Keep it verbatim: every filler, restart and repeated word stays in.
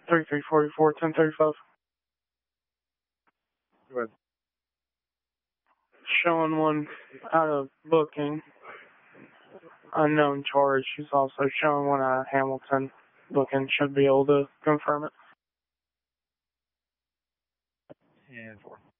thirty-three forty-four, ten thirty-five. Go ahead. Showing one out of booking. Unknown charge. She's also showing one out of Hamilton. Booking. Should be able to confirm it. And four.